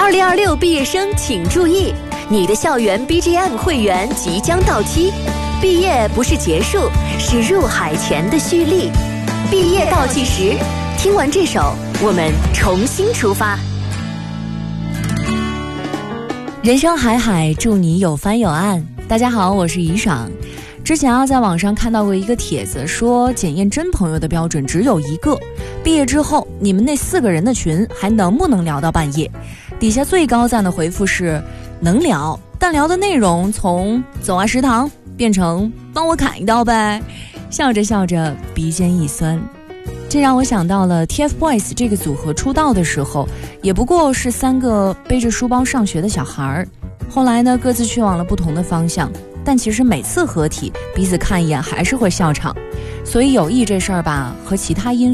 2026毕业生请注意，你的校园 BGM 会员即将到期，毕业不是结束，是入海前的蓄力。毕业倒计时，听完这首，我们重新出发。人生海海，祝你有帆有岸。大家好，我是怡爽。之前在网上看到过一个帖子，说检验真朋友的标准只有一个，毕业之后你们那4个人的群还能不能聊到半夜？底下最高赞的回复是能聊，但聊的内容从走啊食堂变成帮我砍一刀呗。笑着笑着鼻尖一酸，这让我想到了 TFBOYS 这个组合出道的时候，也不过是3个背着书包上学的小孩，后来呢各自去往了不同的方向，但其实每次合体彼此看一眼还是会笑场。所以友谊这事儿吧，和其他因